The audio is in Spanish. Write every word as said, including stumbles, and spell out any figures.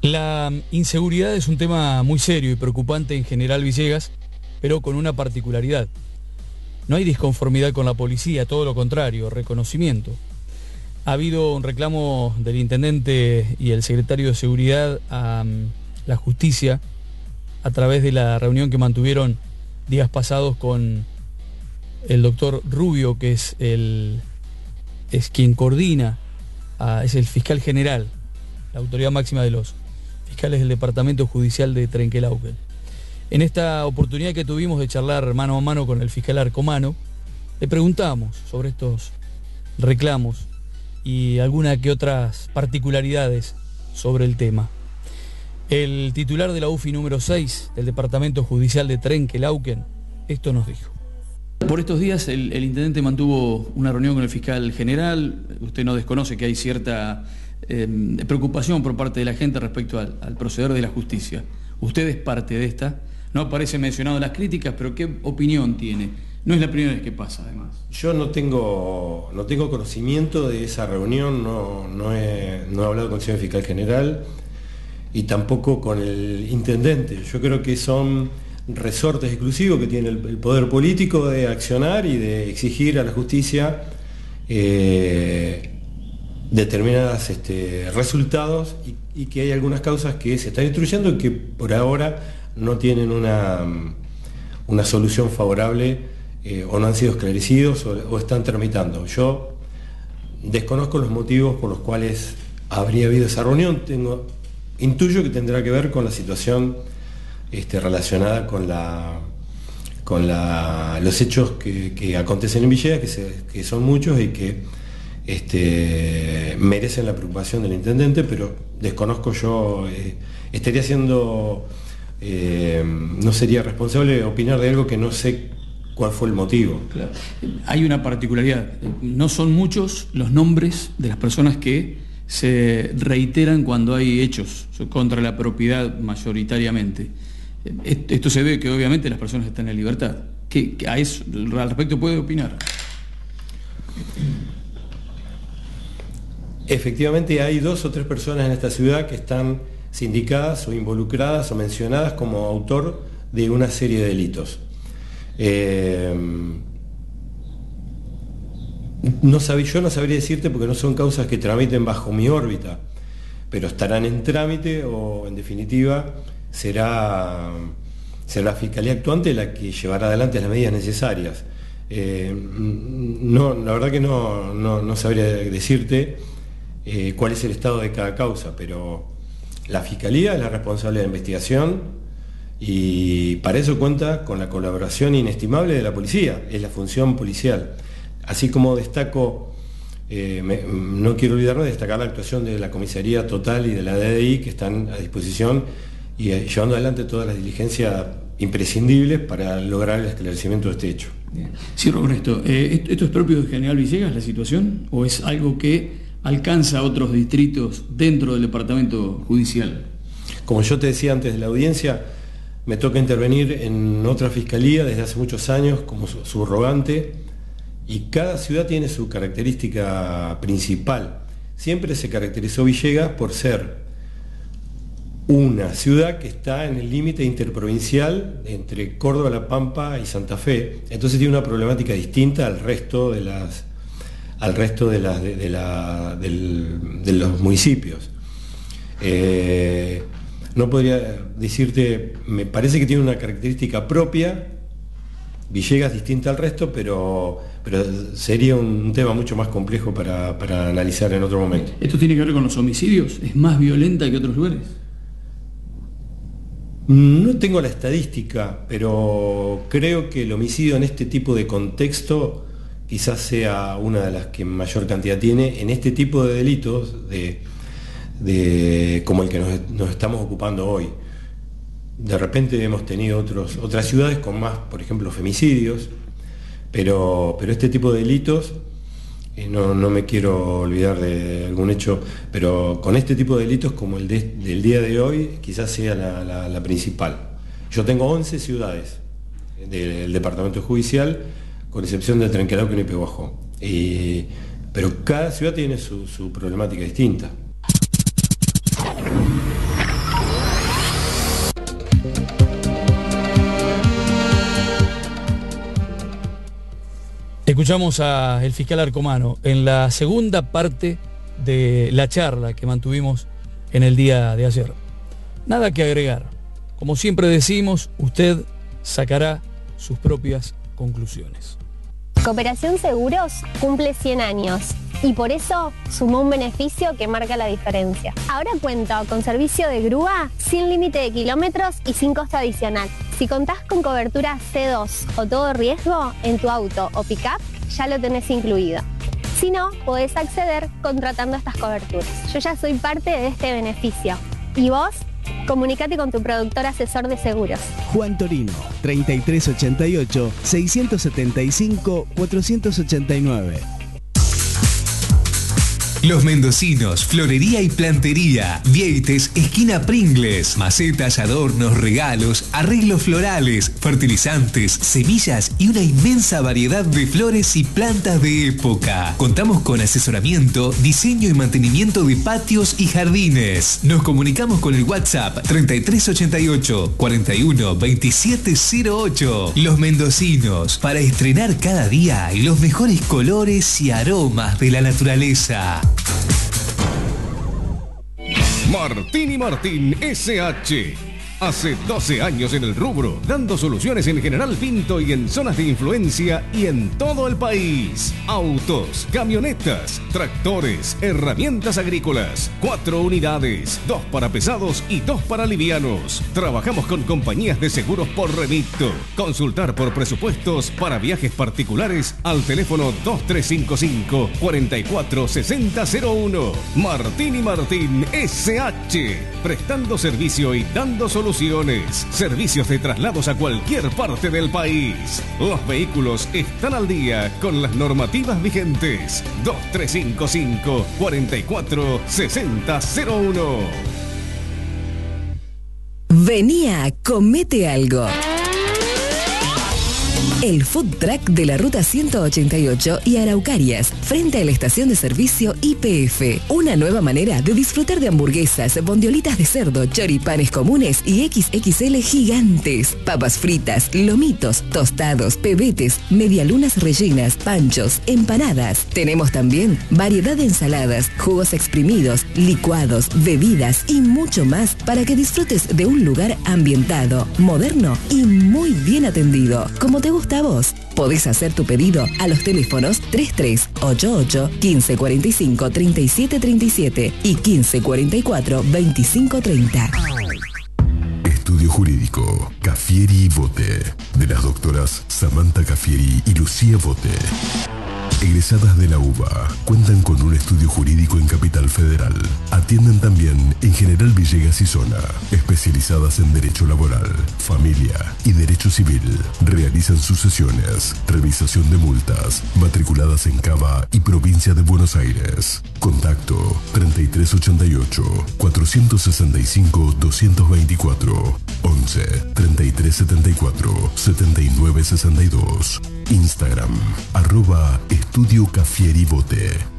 La inseguridad es un tema muy serio y preocupante en General Villegas, pero con una particularidad. No hay disconformidad con la policía, todo lo contrario, reconocimiento. Ha habido un reclamo del intendente y el secretario de Seguridad a um, la justicia a través de la reunión que mantuvieron días pasados con el doctor Rubio, que es, el, es quien coordina, a, es el fiscal general, la autoridad máxima de los fiscales del Departamento Judicial de Trenquelauquen. En esta oportunidad que tuvimos de charlar mano a mano con el fiscal Arcomano, le preguntamos sobre estos reclamos y alguna que otras particularidades sobre el tema. El titular de la U F I número seis del Departamento Judicial de Trenquelauquen, esto nos dijo. Por estos días el, el intendente mantuvo una reunión con el fiscal general. Usted no desconoce que hay cierta eh, preocupación por parte de la gente respecto al, al proceder de la justicia. Usted es parte de esta. No aparece mencionado en las críticas, pero ¿qué opinión tiene? No es la primera vez que pasa, además. Yo no tengo, no tengo conocimiento de esa reunión, no, no, he, no he hablado con el señor fiscal general y tampoco con el intendente. Yo creo que son resortes exclusivos que tiene el, el poder político de accionar y de exigir a la justicia eh, determinados este, resultados y, y que hay algunas causas que se están instruyendo y que por ahora no tienen una, una solución favorable eh, o no han sido esclarecidos o, o están tramitando. Yo desconozco los motivos por los cuales habría habido esa reunión. Tengo, intuyo que tendrá que ver con la situación este, relacionada con, la, con la, los hechos que, que acontecen en Villegas, que, se, que son muchos y que este, merecen la preocupación del intendente, pero desconozco yo, eh, estaría haciendo... Eh, no sería responsable opinar de algo que no sé cuál fue el motivo. Claro. Hay una particularidad, no son muchos los nombres de las personas que se reiteran cuando hay hechos contra la propiedad mayoritariamente. Esto se ve que obviamente las personas están en libertad. ¿Qué, qué a eso, al respecto puede opinar? Efectivamente hay dos o tres personas en esta ciudad que están sindicadas o involucradas o mencionadas como autor de una serie de delitos. Eh, no sab- yo no sabría decirte porque no son causas que tramiten bajo mi órbita, pero estarán en trámite o en definitiva será, será la Fiscalía actuante la que llevará adelante las medidas necesarias. Eh, no, la verdad que no, no, no sabría decirte eh, cuál es el estado de cada causa, pero la Fiscalía es la responsable de la investigación y para eso cuenta con la colaboración inestimable de la policía, es la función policial. Así como destaco, eh, me, no quiero olvidarme de destacar la actuación de la Comisaría Total y de la D D I que están a disposición y eh, llevando adelante todas las diligencias imprescindibles para lograr el esclarecimiento de este hecho. Bien. Cierro con esto. Eh, ¿Esto es propio de General Villegas, la situación, o es algo que alcanza a otros distritos dentro del departamento judicial? Como yo te decía antes de la audiencia, me toca intervenir en otra fiscalía desde hace muchos años como subrogante y cada ciudad tiene su característica principal. Siempre se caracterizó Villegas por ser una ciudad que está en el límite interprovincial entre Córdoba, La Pampa y Santa Fe, entonces tiene una problemática distinta al resto de las al resto de, las, de, de, la, del, de los municipios. Eh, no podría decirte, me parece que tiene una característica propia, Villegas distinta al resto, pero, pero sería un tema mucho más complejo para, para analizar en otro momento. ¿Esto tiene que ver con los homicidios? ¿Es más violenta que otros lugares? No tengo la estadística, pero creo que el homicidio en este tipo de contexto quizás sea una de las que mayor cantidad tiene en este tipo de delitos de, de, como el que nos, nos estamos ocupando hoy. De repente hemos tenido otros, otras ciudades con más, por ejemplo, femicidios, pero, pero este tipo de delitos, eh, no, no me quiero olvidar de algún hecho, pero con este tipo de delitos como el de, del día de hoy, quizás sea la, la, la principal. Yo tengo once ciudades del departamento judicial, con excepción de Trenquelauquen y Pehuajó. Eh, pero cada ciudad tiene su, su problemática distinta. Escuchamos al fiscal Arcomano en la segunda parte de la charla que mantuvimos en el día de ayer. Nada que agregar. Como siempre decimos, usted sacará sus propias conclusiones. Cooperación Seguros cumple cien años y por eso sumó un beneficio que marca la diferencia. Ahora cuenta con servicio de grúa sin límite de kilómetros y sin costo adicional. Si contás con cobertura C dos o todo riesgo en tu auto o pick-up, ya lo tenés incluido. Si no, podés acceder contratando estas coberturas. Yo ya soy parte de este beneficio. ¿Y vos? Comunicate con tu productor asesor de seguros. Juan Torino, treinta y tres ochenta y ocho, seiscientos setenta y cinco, cuatrocientos ochenta y nueve. Los Mendocinos, florería y plantería, Vieites, esquina Pringles, macetas, adornos, regalos, arreglos florales, fertilizantes, semillas y una inmensa variedad de flores y plantas de época. Contamos con asesoramiento, diseño y mantenimiento de patios y jardines. Nos comunicamos con el WhatsApp treinta y tres ochenta y ocho, cuarenta y uno, veintisiete cero ocho. Los Mendocinos, para estrenar cada día los mejores colores y aromas de la naturaleza. Martín y Martín S H Hace doce años en el rubro, dando soluciones en General Pinto y en zonas de influencia y en todo el país. Autos, camionetas, tractores, herramientas agrícolas. Cuatro unidades, dos para pesados y dos para livianos. Trabajamos con compañías de seguros por remito. Consultar por presupuestos para viajes particulares al teléfono dos tres cinco cinco, cuatro cuatro seis cero cero uno. Martín y Martín S H, prestando servicio y dando soluciones. Servicios de traslados a cualquier parte del país. Los vehículos están al día con las normativas vigentes. dos tres cinco cinco, cuatro cuatro seis cero cero uno. Venía, comete algo. El food truck de la ruta ciento ochenta y ocho y Araucarias, frente a la estación de servicio Y P F. Una nueva manera de disfrutar de hamburguesas, bondiolitas de cerdo, choripanes comunes y equis equis ele gigantes. Papas fritas, lomitos, tostados, pebetes, medialunas rellenas, panchos, empanadas. Tenemos también variedad de ensaladas, jugos exprimidos, licuados, bebidas y mucho más para que disfrutes de un lugar ambientado, moderno y muy bien atendido, como te gusta a vos. Podés hacer tu pedido a los teléfonos treinta y tres ochenta y ocho, quince cuarenta y cinco, treinta y siete treinta y siete y quince cuarenta y cuatro, veinticinco treinta. Estudio Jurídico Cafieri y Bote, de las doctoras Samantha Cafieri y Lucía Bote. Egresadas de la UBA, cuentan con un estudio jurídico en Capital Federal. Atienden también en General Villegas y zona, especializadas en Derecho Laboral, Familia y Derecho Civil. Realizan sus sesiones, revisación de multas, matriculadas en Cava y Provincia de Buenos Aires. Contacto treinta y tres ochenta y ocho, cuatrocientos sesenta y cinco, doscientos veinticuatro, once, treinta y tres setenta y cuatro, setenta y nueve sesenta y dos. Instagram, arroba Estudio Cafieri Bote.